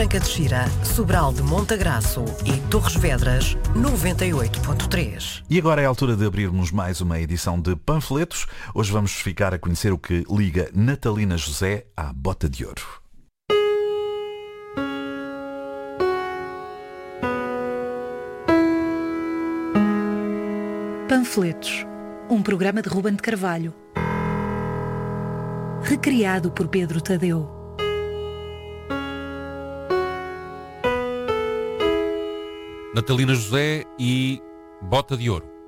Franca de Xira, Sobral de Montagraço e Torres Vedras, 98.3. E agora é a altura de abrirmos mais uma edição de Panfletos. Hoje vamos ficar a conhecer o que liga Natalina José à Bota de Ouro. Panfletos, um programa de Ruben de Carvalho, recriado por Pedro Tadeu. Natalina José e Bota de Ouro.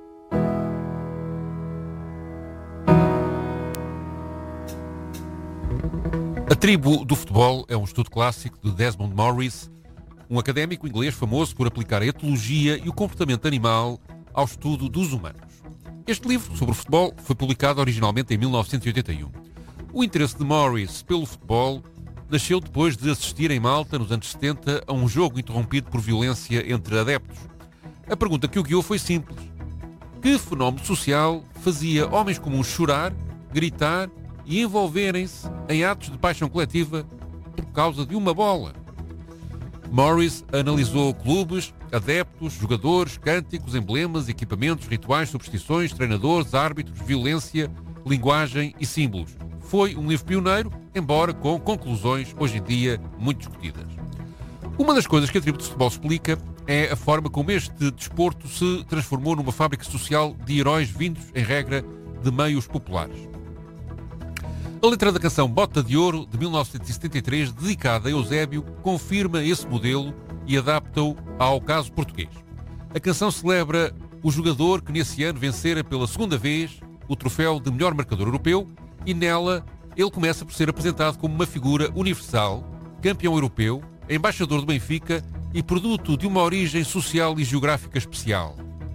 A Tribo do Futebol é um estudo clássico de Desmond Morris, um académico inglês famoso por aplicar a etologia e o comportamento animal ao estudo dos humanos. Este livro sobre o futebol foi publicado originalmente em 1981. O interesse de Morris pelo futebol nasceu depois de assistir em Malta, nos anos 70, a um jogo interrompido por violência entre adeptos. A pergunta que o guiou foi simples. Que fenómeno social fazia homens comuns chorar, gritar e envolverem-se em atos de paixão coletiva por causa de uma bola? Morris analisou clubes, adeptos, jogadores, cânticos, emblemas, equipamentos, rituais, superstições, treinadores, árbitros, violência, linguagem e símbolos. Foi um livro pioneiro, embora com conclusões hoje em dia muito discutidas. Uma das coisas que a Tribo de Futebol explica é a forma como este desporto se transformou numa fábrica social de heróis vindos, em regra, de meios populares. A letra da canção Bota de Ouro, de 1973, dedicada a Eusébio, confirma esse modelo e adapta-o ao caso português. A canção celebra o jogador que nesse ano vencera pela segunda vez o troféu de melhor marcador europeu e nela ele começa por ser apresentado como uma figura universal, campeão europeu, embaixador do Benfica e produto de uma origem social e geográfica especial.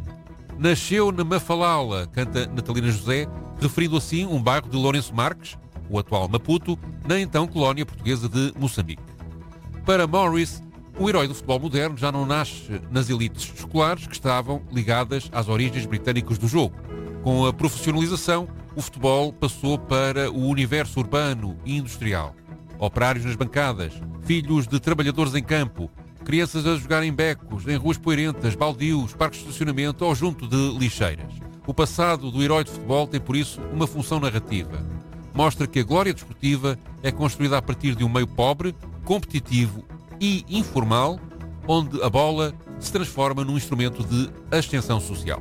Nasceu na Mafalala, canta Natalina José, referindo assim um bairro de Lourenço Marques, o atual Maputo, na então colónia portuguesa de Moçambique. Para Morris, o herói do futebol moderno já não nasce nas elites escolares que estavam ligadas às origens britânicas do jogo. Com a profissionalização, o futebol passou para o universo urbano e industrial. Operários nas bancadas, filhos de trabalhadores em campo, crianças a jogar em becos, em ruas poeirentas, baldios, parques de estacionamento ou junto de lixeiras. O passado do herói de futebol tem, por isso, uma função narrativa. Mostra que a glória desportiva é construída a partir de um meio pobre, competitivo e informal, onde a bola se transforma num instrumento de ascensão social.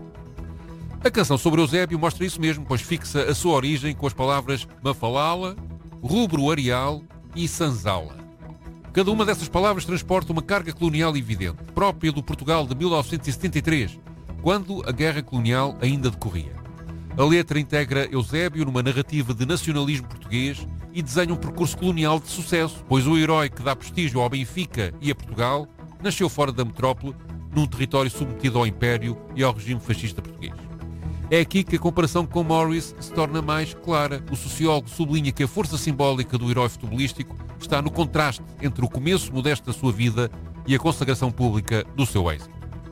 A canção sobre Eusébio mostra isso mesmo, pois fixa a sua origem com as palavras Mafalala, Rubro Areal e Sanzala. Cada uma dessas palavras transporta uma carga colonial evidente, própria do Portugal de 1973, quando a guerra colonial ainda decorria. A letra integra Eusébio numa narrativa de nacionalismo português e desenha um percurso colonial de sucesso, pois o herói que dá prestígio ao Benfica e a Portugal nasceu fora da metrópole, num território submetido ao Império e ao regime fascista português. É aqui que a comparação com Morris se torna mais clara. O sociólogo sublinha que a força simbólica do herói futebolístico está no contraste entre o começo modesto da sua vida e a consagração pública do seu êxito.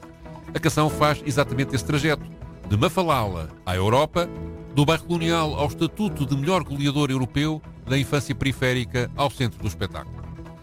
A canção faz exatamente esse trajeto, de Mafalala à Europa, do bairro colonial ao estatuto de melhor goleador europeu, da infância periférica ao centro do espetáculo.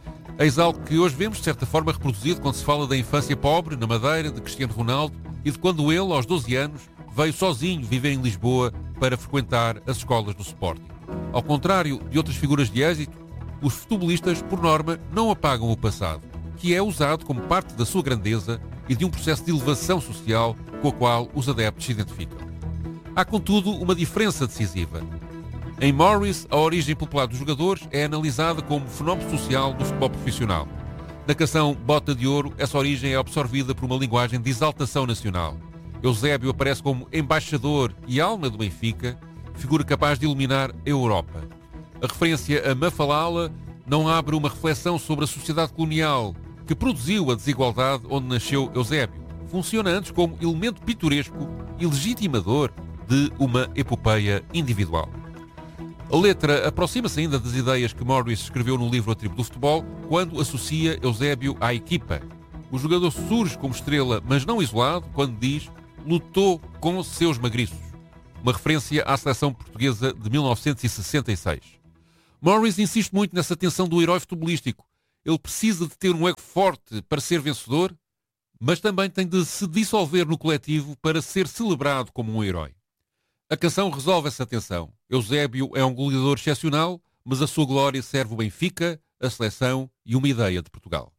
Eis algo que hoje vemos de certa forma reproduzido quando se fala da infância pobre, na Madeira, de Cristiano Ronaldo e de quando ele, aos 12 anos, veio sozinho viver em Lisboa para frequentar as escolas do Sporting. Ao contrário de outras figuras de êxito, os futebolistas, por norma, não apagam o passado, que é usado como parte da sua grandeza e de um processo de elevação social com a qual os adeptos se identificam. Há, contudo, uma diferença decisiva. Em Morris, a origem popular dos jogadores é analisada como fenómeno social do futebol profissional. Na canção Bota de Ouro, essa origem é absorvida por uma linguagem de exaltação nacional. Eusébio aparece como embaixador e alma do Benfica, figura capaz de iluminar a Europa. A referência a Mafalala não abre uma reflexão sobre a sociedade colonial que produziu a desigualdade onde nasceu Eusébio. Funciona antes como elemento pitoresco e legitimador de uma epopeia individual. A letra aproxima-se ainda das ideias que Morris escreveu no livro A Tribo do Futebol, quando associa Eusébio à equipa. O jogador surge como estrela, mas não isolado, quando diz lutou com seus magriços. Uma referência à seleção portuguesa de 1966. Morris insiste muito nessa tensão do herói futebolístico. Ele precisa de ter um ego forte para ser vencedor, mas também tem de se dissolver no coletivo para ser celebrado como um herói. A canção resolve essa tensão. Eusébio é um goleador excepcional, mas a sua glória serve o Benfica, a seleção e uma ideia de Portugal.